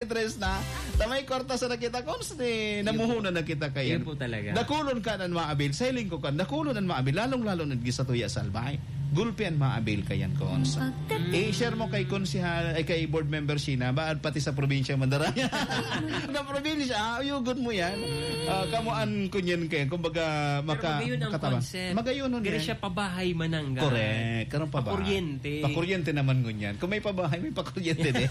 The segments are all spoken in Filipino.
Tres na, tamay kwarta sa nakita kons ni namuhunan na kita kayan. Yun po talaga. Dakulon ka nan maabil, sailing ko kan, dakulon nan maabil, lalong-lalo nan gisatuya sa albay. Gulpian maabil kayan kons. I-share mo kay konsihal, ay kay board member Sina, baad pati sa probinsya Mandaraya. Na probinsya, yugot mo yan. Kamuan kunyan kayo, kumbaga maka magayon ang concept. Magayon nun yan. Kaya siya pabahay manangga. Correct. Karon pabahay. Pakuryente. Pakuryente naman ngunyan. Kung may pabahay, may pakuryente din.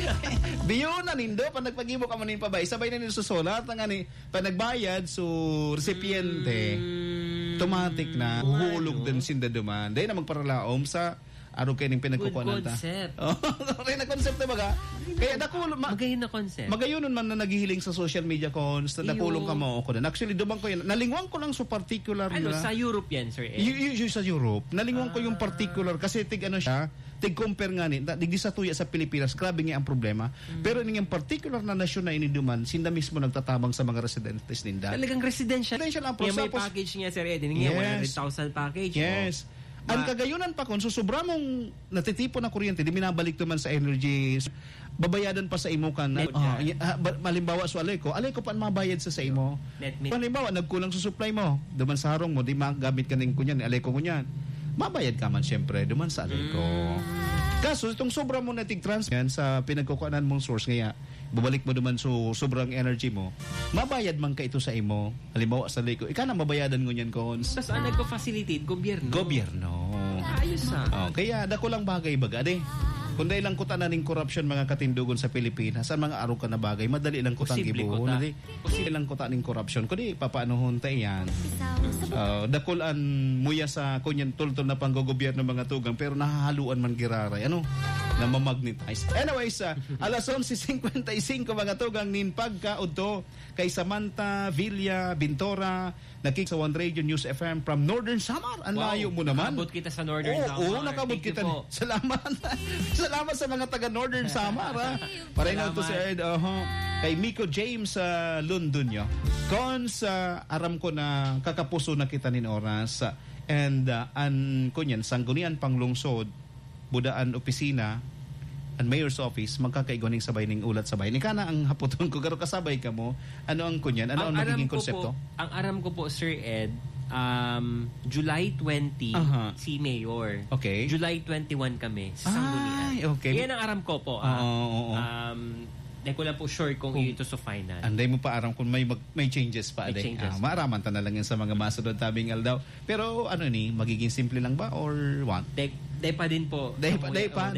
Biyo na nindo, pag nagpag-ibo ka mo nin pabahay, sabay na nito susulat, nga ni, pag nagbayad, so, recipiente, automatic na, hulog din sinda duman. Dahil na magparalaom sa araw kayo ng pinagkukunan ta. Good concept. Okay na concept na baga. Kaya nakulo, magayon na concept. Magayon man na naghihiling sa social media cons, na nakulong ka mo ako na. Actually, dumang ko yan. Nalingwang ko lang sa particular ano, sa Europe yan, Sir Ed? Sa Europe. Nalingwang ko yung particular kasi tig ano siya, tig compare nga ni, digdi sa tuya sa Pilipinas, grabe nga ang problema. Pero yung particular na nasyon na iniduman, sinda mismo nagtatabang sa mga residentes ninda. Talagang residential. Residential ang may package niya, Sir Ed. Yes. 100,000 package. Yes. Ang kagayunan pa kon, so sobra mong natitipon na kuryente, di minabalik naman sa energy, babayadan pa sa imo kan. Malimbawa so alay ko pa mabayad sa imo. Malimbawa nagkulang sa supply mo, duman sa harong mo, di magamit ka ning kunyan, alay ko kunyan. Mabayad ka man siyempre, duman sa alay ko. Kaso itong sobra mo na tig-transfer sa pinagkukuhanan mong source, kaya babalik mo naman so sobrang energy mo, mabayad man ka ito sa imo. Halimbawa sa liko, ika na mabayadan mo yan kons. Tapos ang nagpa-facilitate, gobyerno. Ayos na. Kaya dako lang bagay baga, kung dahil lang kuta na ning corruption mga katindugon sa Pilipinas, sa mga araw ka na bagay, madali lang kutang gibuhon. Posible lang kuta ning corruption. Kundi, papaanohon tayo yan. Dakulan muya sa kunyan tultol na panggogobyerno mga tugang, pero nahahaluan man giraray. Ano? Na mamagnetize. Anyways, alas 11:55 mga tugang nin pagkaudto kay Samantha Villa Bintora, nakik sa One Radio News FM from Northern Samar. Ang layo mo naman. Nakabot kita sa Northern Samar. Oo, nakabot kita. Salamat. Salamat sa mga taga Northern Samar. Pareho na ito si Ed. Kay Miko James sa London nyo. Kons, aram ko na kakapuso na kita nin oras. And kunyan, sanggunian panglungsod, budaan opisina, ang mayor's office, magkakaigoning sabay ning ulat sabay. Ni kana ang hapoton ko, garo kasabay ka mo. Ano ang kunyan? Ano ang magiging konsepto? Ang aram ko po, Sir Ed, July 20 si Mayor. Okay. July 21 kami sa Sanggunian. Ay, okay. Yan ang aram ko po. Hindi ko lang po sure kung ito sa final. Anday mo pa aram kung may changes pa. May changes. Maaraman ta na lang yan sa mga masunod tabing aldaw. Pero ano ni, magiging simple lang ba or what? Day pa din po. Day pa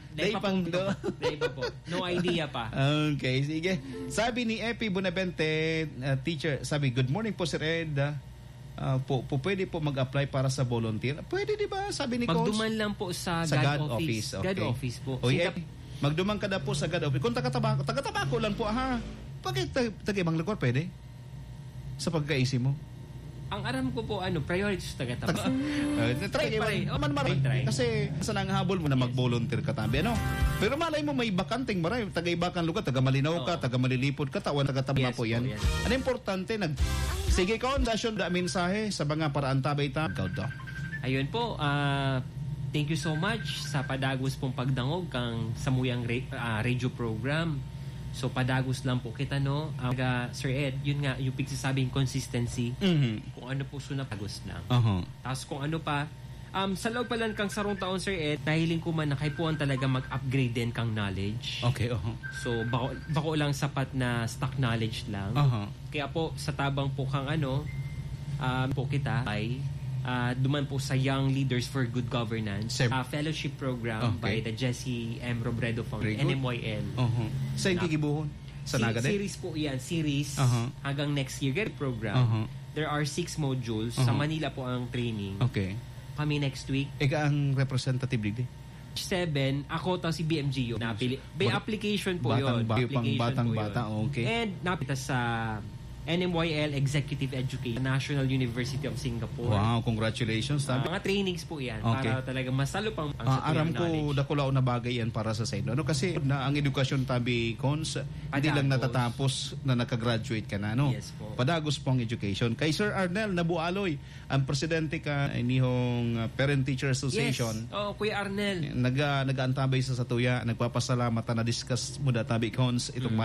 po. No idea pa. Okay, sige. Sabi ni Epi Bonavente, teacher, sabi, good morning po Sir Ed. Pwede po mag-apply para sa volunteer. Pwede di ba? Sabi ni Coach. Magduman lang po sa God Office. Okay. God Office po. Oy, magduman ka na po sa God Office. Kung taga-tabako lang po, bakit taga-ibang lugar pwede? Sa pagkaisi mo? Ang aram ko po, priority sa taga-tabako. Try. Kasi sa nanghabol mo na mag-volunteer ka tabi, Pero malay mo may bakanting maray, taga-ibang lugar, taga-Malinaw ka, taga-Malilipod ka, tawan taga-tama po yan. Ano importante, sige ka, dasyon da mensahe sa mga paraan tabay ta. Ayun po, thank you so much sa padagos pong pagdangog kang Samuyang radio program. So padagos lang po kita Sir Ed, yun nga yung pigsasabing consistency. Kung ano po sunapagos lang. Tapos kung ano pa, sa loob pa lang kang sarong taon, Sir Ed, nahiling ko man na kayo po ang talaga mag-upgrade din kang knowledge. Okay, So bako lang sapat na stock knowledge lang. Kaya po sa tabang po kang po kita ay duman po sa Young Leaders for Good Governance, fellowship program by the Jesse M. Robredo Foundation, NMYL. Sa Kikibuhon? Sa Nagade? Series po yan. Hanggang next year. Program. There are 6 modules. Sa Manila po ang training. Okay. Kami next week. Ika ang representative league 7, ako si BMGO. By application po yun. Batang-bata, okay. And napita sa NMYL Executive Education, National University of Singapore. Wow, congratulations. Mga trainings po yan para talaga masalo pang aram ko dakulaw na bagay yan para sa inyo. Kasi ang edukasyon tabi cons, hindi lang natatapos na nakagraduate ka na. Yes po. Padagos pong education. Kay Sir Arnel Nabualoy, ang presidente ka inihong Parent Teacher Association. Yes. Kuya Arnel. Nag-aantabay sa satuya, nagpapasalamat na discuss mo tabi cons itong